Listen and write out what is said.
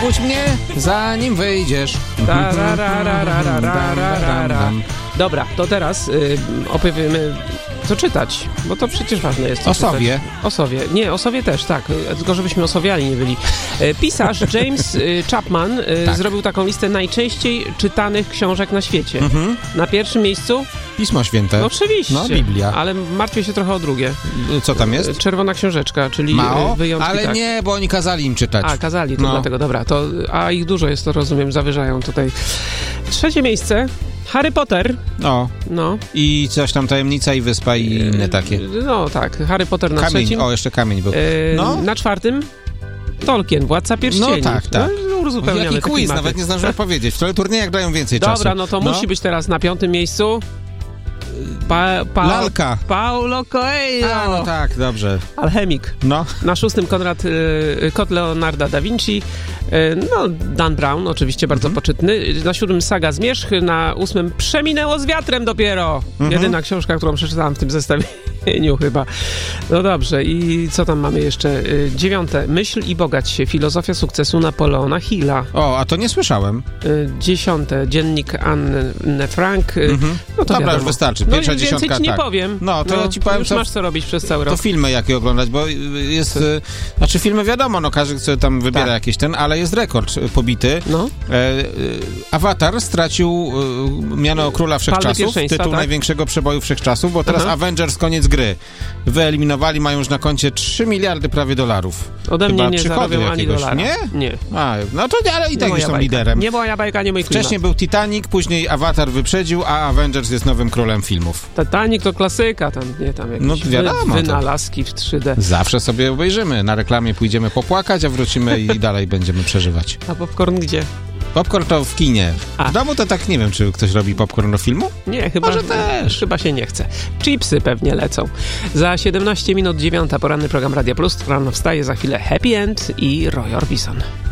Obudź mnie, zanim wyjdziesz. Dobra, to teraz opowiemy, co czytać, bo to przecież ważne jest. O Sowie. O Sowie. Nie, o Sowie też, tak. Tylko żebyśmy osowiali nie byli. Pisarz James Chapman zrobił taką listę najczęściej czytanych książek na świecie. Na pierwszym miejscu... Pismo Święte. No, oczywiście. No, Biblia. Ale martwię się trochę o drugie. Co tam jest? Czerwona książeczka, czyli Mao? wyjątki. Ale tak. nie, bo oni kazali im czytać. A, kazali, to dlatego, dobra. To, a ich dużo jest, to rozumiem, zawyżają tutaj. Trzecie miejsce, Harry Potter. No. I coś tam, Tajemnica i Wyspa i inne takie. No tak, Harry Potter na Kamień, trzecim. jeszcze Kamień był. Na czwartym Tolkien, Władca Pierścieni. No tak. No, uzupełniamy jaki te quiz, klimaty. nawet nie zdążyłem powiedzieć. W turniejach dają więcej czasu. Dobra, no to musi być teraz na piątym miejscu. Lalka. Paulo Coelho. A, no tak, dobrze. Alchemik. No. Na szóstym Kot Leonarda da Vinci. Dan Brown, oczywiście bardzo poczytny. Na siódmym Saga Zmierzch. Na ósmym Przeminęło z wiatrem dopiero. Jedyna książka, którą przeczytałam w tym zestawieniu chyba. No dobrze. I co tam mamy jeszcze? Dziewiąte. Myśl i bogać się. Filozofia sukcesu Napoleona Hilla. O, a to nie słyszałem. Dziesiąte. Dziennik Anne Frank. No to dobra, wiadomo. już wystarczy. Pierwsza więcej dziesiątka, ci nie tak. powiem. No, to ja ci powiem, już masz co robić przez cały rok. To filmy jakie oglądać, bo jest... Znaczy filmy wiadomo, no każdy sobie tam wybiera jakiś ten, ale jest rekord pobity. No. Avatar stracił miano Króla Wszechczasów, tytuł największego przeboju wszechczasów, bo teraz Avengers koniec gry. Wyeliminowali, mają już na koncie 3 miliardy prawie dolarów. Ode mnie nie zarobią ani dolara. Nie? Nie. A, no to ale i tak już są liderem. Nie moja bajka, nie mój klimat. Wcześniej był Titanic, później Avatar wyprzedził, a Avengers jest nowym królem filmów. Titanic to klasyka, tam jakieś wynalazki w 3D. Zawsze sobie obejrzymy. Na reklamie pójdziemy popłakać, a wrócimy i dalej będziemy przeżywać. A popcorn gdzie? Popcorn to w kinie. W domu to tak nie wiem, czy ktoś robi popcorn do filmu? Nie, chyba, może też. Chyba się nie chce. Chipsy pewnie lecą. Za 17 minut 9 poranny program Radia Plus. Rano wstaje, za chwilę Happy End i Roy Orbison.